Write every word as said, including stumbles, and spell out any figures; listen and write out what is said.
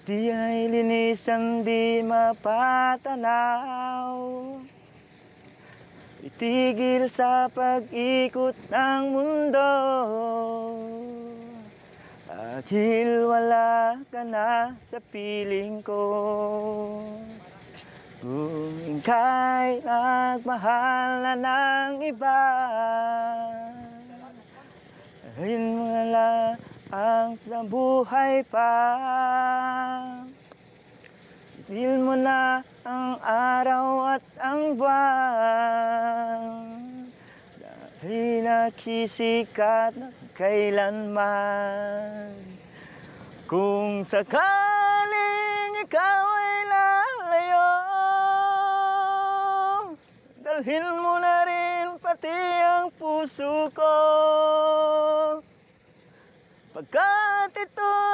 Di ay linisan, di mapatanaw. Itigil sa pag-ikot ng mundo, dahil wala ka na sa piling ko. Kung ika'y nagmahal na ng iba, dahil wala ang sa buhay pa. Itigil mo na ang araw at ang buwan, dahil nagsisikat na kailanman. Kung sakaling ikaw ay lalayo, dalhin mo na rin pati ang puso ko, pagkat ito